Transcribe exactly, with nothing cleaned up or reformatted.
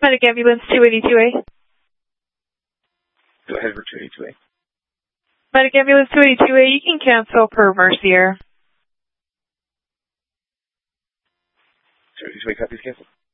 Medic Ambulance two eighty-two A. Go ahead for two eighty-two A. Medic Ambulance two eighty-two A, you can cancel per Mercier. two eighty-two A, copies canceled.